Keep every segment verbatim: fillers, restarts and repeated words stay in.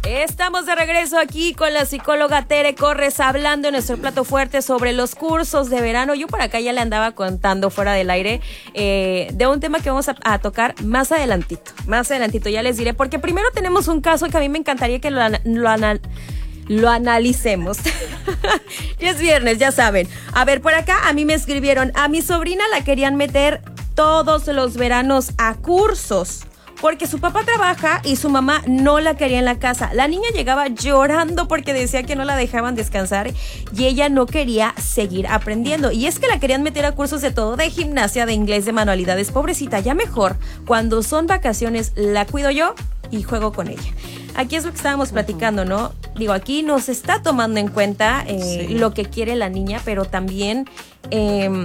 Estamos de regreso aquí con la psicóloga Tere Corres hablando en nuestro plato fuerte sobre los cursos de verano. Yo por acá ya le andaba contando fuera del aire eh, de un tema que vamos a, a tocar más adelantito. Más adelantito ya les diré, porque primero tenemos un caso que a mí me encantaría que lo, lo, anal, lo analicemos. Ya es viernes, ya saben. A ver, por acá a mí me escribieron, a mi sobrina la querían meter todos los veranos a cursos, porque su papá trabaja y su mamá no la quería en la casa. La niña llegaba llorando porque decía que no la dejaban descansar y ella no quería seguir aprendiendo. Y es que la querían meter a cursos de todo, de gimnasia, de inglés, de manualidades. Pobrecita, ya mejor, cuando son vacaciones la cuido yo y juego con ella. Aquí es lo que estábamos platicando, ¿no? Digo, aquí nos está tomando en cuenta eh, sí. lo que quiere la niña, pero también... Eh,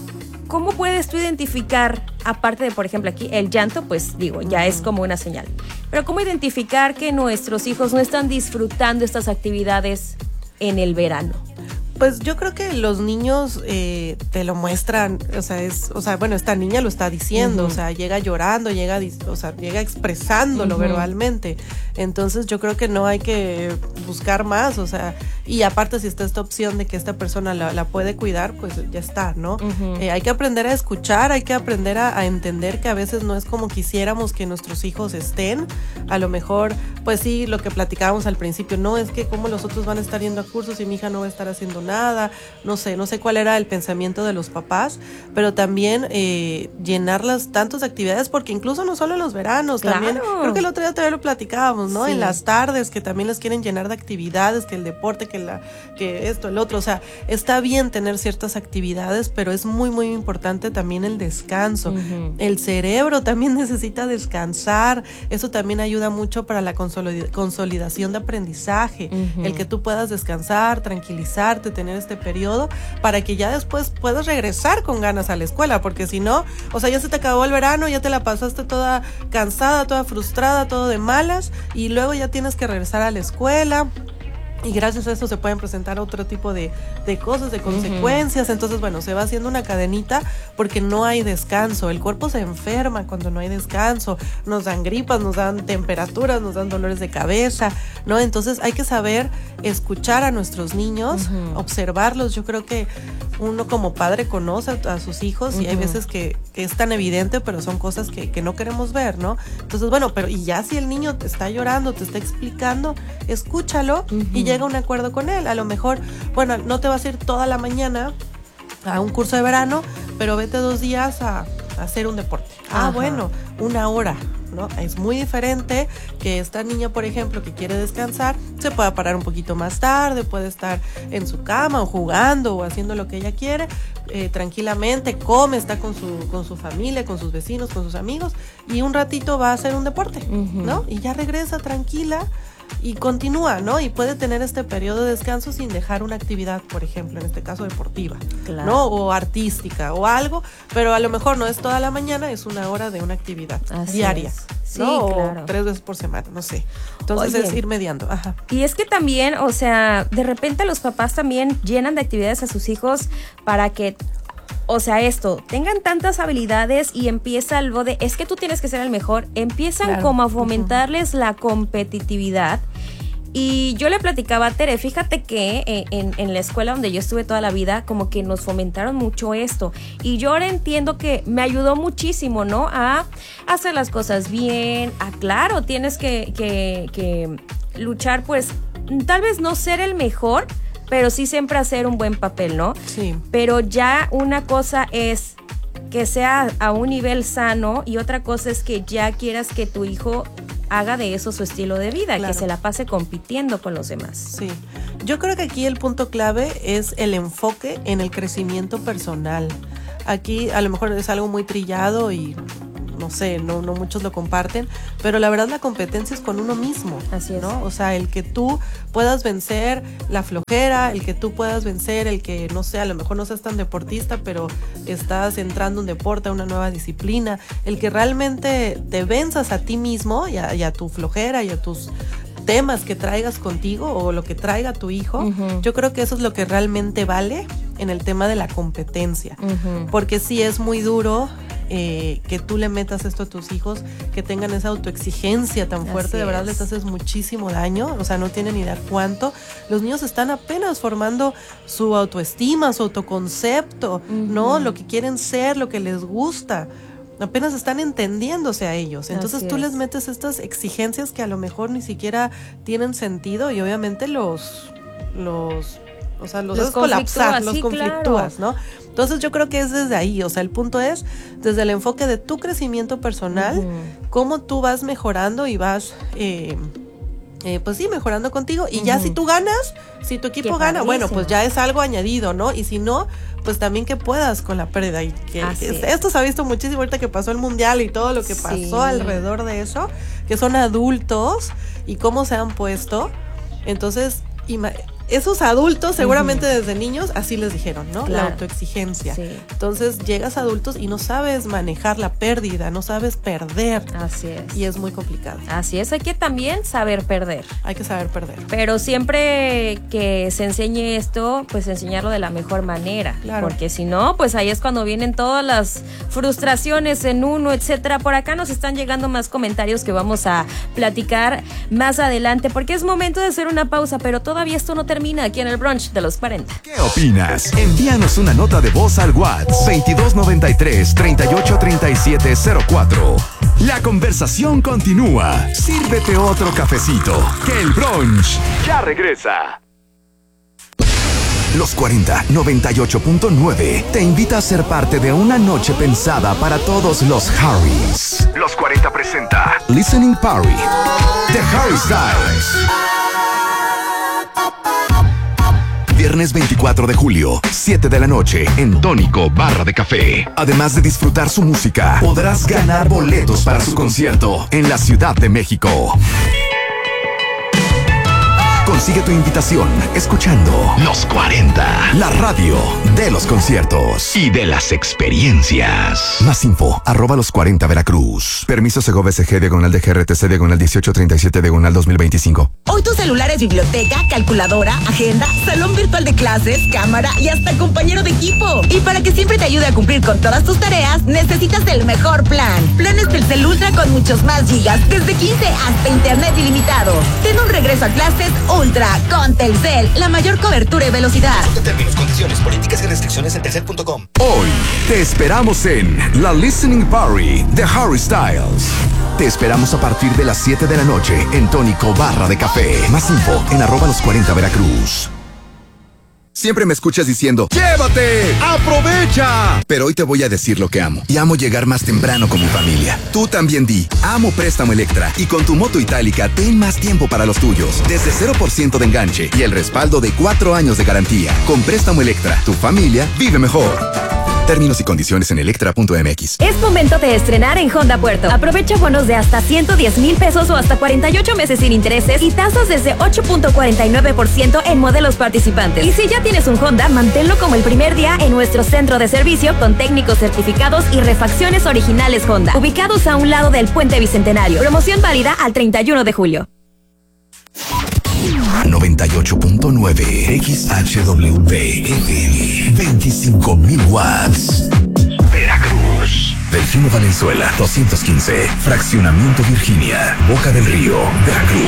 ¿Cómo puedes tú identificar, aparte de, por ejemplo, aquí el llanto? Pues digo, ya es como una señal. Pero ¿cómo identificar que nuestros hijos no están disfrutando estas actividades en el verano? Pues yo creo que los niños eh, te lo muestran, o sea, es, o sea, bueno, esta niña lo está diciendo, uh-huh. o sea, llega llorando, llega, o sea, llega expresándolo uh-huh. verbalmente. Entonces yo creo que no hay que buscar más, o sea, y aparte si está esta opción de que esta persona la, la puede cuidar, pues ya está, ¿no? Uh-huh. Eh, hay que aprender a escuchar, hay que aprender a, a entender que a veces no es como quisiéramos que nuestros hijos estén. A lo mejor, pues sí, lo que platicábamos al principio, no es que cómo los otros van a estar yendo a cursos y mi hija no va a estar haciendo nada. nada, no sé, no sé cuál era el pensamiento de los papás, pero también eh, llenarlas tantas actividades, porque incluso no solo en los veranos, claro. también, creo que el otro día todavía lo platicábamos, ¿no? Sí. En las tardes, que también les quieren llenar de actividades, que el deporte, que la, que esto, el otro, o sea, está bien tener ciertas actividades, pero es muy, muy importante también el descanso. Uh-huh. El cerebro también necesita descansar, eso también ayuda mucho para la consolid- consolidación de aprendizaje, uh-huh. el que tú puedas descansar, tranquilizarte, tener este periodo para que ya después puedas regresar con ganas a la escuela, porque si no, o sea, ya se te acabó el verano, ya te la pasaste toda cansada, toda frustrada, todo de malas, y luego ya tienes que regresar a la escuela. Y gracias a eso se pueden presentar otro tipo de, de cosas, de consecuencias. Uh-huh. Entonces, bueno, se va haciendo una cadenita porque no hay descanso. El cuerpo se enferma cuando no hay descanso. Nos dan gripas, nos dan temperaturas, nos dan dolores de cabeza, ¿no? Entonces hay que saber escuchar a nuestros niños, uh-huh. observarlos. Yo creo que uno como padre conoce a, a sus hijos uh-huh. y hay veces que, que es tan evidente, pero son cosas que, que no queremos ver, ¿no? Entonces, bueno, pero y ya si el niño te está llorando, te está explicando, escúchalo uh-huh. y llega a un acuerdo con él. A lo mejor, bueno, no te vas a ir toda la mañana a un curso de verano, pero vete dos días a, a hacer un deporte. Ajá. Ah, bueno, una hora, ¿no? Es muy diferente que esta niña, por ejemplo, que quiere descansar, se pueda parar un poquito más tarde, puede estar en su cama o jugando o haciendo lo que ella quiere, eh, tranquilamente, come, está con su, con su familia, con sus vecinos, con sus amigos, y un ratito va a hacer un deporte, uh-huh. ¿no? Y ya regresa tranquila y continúa, ¿no? Y puede tener este periodo de descanso sin dejar una actividad, por ejemplo, en este caso deportiva, claro. ¿no? O artística o algo, pero a lo mejor no es toda la mañana, es una hora de una actividad Así diaria, es. Sí, ¿no? Claro. O tres veces por semana, no sé. Entonces Oye, es ir mediando. Ajá. Y es que también, o sea, de repente los papás también llenan de actividades a sus hijos para que... O sea, esto, tengan tantas habilidades y empieza algo de, es que tú tienes que ser el mejor, empiezan claro. como a fomentarles uh-huh. la competitividad. Y yo le platicaba a Tere, fíjate que eh, en, en la escuela donde yo estuve toda la vida, como que nos fomentaron mucho esto. Y yo ahora entiendo que me ayudó muchísimo, ¿no? A hacer las cosas bien, a claro, tienes que, que, que luchar, pues, tal vez no ser el mejor, pero sí siempre hacer un buen papel, ¿no? Sí. Pero ya una cosa es que sea a un nivel sano y otra cosa es que ya quieras que tu hijo haga de eso su estilo de vida, claro. que se la pase compitiendo con los demás. Sí. Yo creo que aquí el punto clave es el enfoque en el crecimiento personal. Aquí a lo mejor es algo muy trillado y... no sé, no, no muchos lo comparten, pero la verdad la competencia es con uno mismo. Así es. ¿no? O sea, el que tú puedas vencer la flojera, el que tú puedas vencer, el que, no sé, a lo mejor no seas tan deportista, pero estás entrando a un deporte, a una nueva disciplina, el que realmente te venzas a ti mismo y a, y a tu flojera y a tus temas que traigas contigo o lo que traiga tu hijo, uh-huh. yo creo que eso es lo que realmente vale en el tema de la competencia. Uh-huh. Porque sí es muy duro eh, que tú le metas esto a tus hijos, que tengan esa autoexigencia tan fuerte, Así de verdad es. les haces muchísimo daño, o sea, no tienen idea cuánto. Los niños están apenas formando su autoestima, su autoconcepto, uh-huh. ¿no? Lo que quieren ser, lo que les gusta. Apenas están entendiéndose a ellos. Entonces tú les metes estas exigencias que a lo mejor ni siquiera tienen sentido y obviamente los, los, o sea, los, los haces colapsar, los sí, conflictúas, claro. ¿no? Entonces yo creo que es desde ahí, o sea, el punto es desde el enfoque de tu crecimiento personal, uh-huh. cómo tú vas mejorando y vas... Eh, Eh, pues sí, mejorando contigo y uh-huh. ya si tú ganas, si tu equipo Qué gana, padrísimo. bueno, pues ya es algo añadido, ¿no? Y si no, pues también que puedas con la pérdida y que es, esto se ha visto muchísimo ahorita que pasó el mundial y todo lo que sí. pasó alrededor de eso, que son adultos y cómo se han puesto, entonces ima- esos adultos seguramente uh-huh. desde niños así les dijeron, ¿no? Claro. La autoexigencia. Sí. Entonces llegas a adultos y no sabes manejar la pérdida, no sabes perder. Así es. Y es muy complicado. Así es, hay que también saber perder. Hay que saber perder. Pero siempre que se enseñe esto, pues enseñarlo de la mejor manera. Claro. Porque si no, pues ahí es cuando vienen todas las frustraciones en uno, etcétera. Por acá nos están llegando más comentarios que vamos a platicar más adelante, porque es momento de hacer una pausa, pero todavía esto no termina. Aquí en el brunch de los cuarenta. ¿Qué opinas? Envíanos una nota de voz al WhatsApp veintidós noventa y tres, treinta y ocho, treinta y siete cero cuatro. La conversación continúa. Sírvete otro cafecito, que el brunch ya regresa. Los cuarenta, noventa y ocho punto nueve te invita a ser parte de una noche pensada para todos los Harrys. Los cuarenta presenta Listening Party, The Harry Styles. Viernes veinticuatro de julio, siete de la noche, en Tónico Barra de Café. Además de disfrutar su música, podrás ganar boletos para su concierto en la Ciudad de México. Consigue tu invitación escuchando Los cuarenta, la radio de los conciertos y de las experiencias. Más info, arroba los cuarenta Veracruz. Permiso Segov S G, diagonal de G R T C, diagonal dieciocho treinta y siete, diagonal dos mil veinticinco. Hoy tu celular es biblioteca, calculadora, agenda, salón virtual de clases, cámara y hasta compañero de equipo. Y para que siempre te ayude a cumplir con todas tus tareas, necesitas el mejor plan. Planes Telcel Ultra con muchos más gigas, desde quince hasta internet ilimitado. Ten un regreso a clases Ultra con Telcel, la mayor cobertura y velocidad. Consulta términos, condiciones, políticas y restricciones en telcel punto com. Hoy te esperamos en la Listening Party de Harry Styles. Te esperamos a partir de las siete de la noche en Tónico Barra de Café. Más info en arroba los cuarenta Veracruz. Siempre me escuchas diciendo, ¡llévate! ¡Aprovecha! Pero hoy te voy a decir lo que amo. Y amo llegar más temprano con mi familia. Tú también di, amo Préstamo Electra. Y con tu moto itálica, ten más tiempo para los tuyos. Desde cero por ciento de enganche y el respaldo de cuatro años de garantía. Con Préstamo Electra, tu familia vive mejor. Términos y condiciones en electra punto m x. Es momento de estrenar en Honda Puerto. Aprovecha bonos de hasta ciento diez mil pesos o hasta cuarenta y ocho meses sin intereses y tasas desde ocho punto cuarenta y nueve por ciento en modelos participantes. Y si ya tienes un Honda, manténlo como el primer día en nuestro centro de servicio con técnicos certificados y refacciones originales Honda, ubicados a un lado del Puente Bicentenario. Promoción válida al treinta y uno de julio. noventa y ocho punto nueve X H W F M, veinticinco mil watts. Veracruz. Delfino Valenzuela, doscientos quince. Fraccionamiento Virginia, Boca del Río, Veracruz.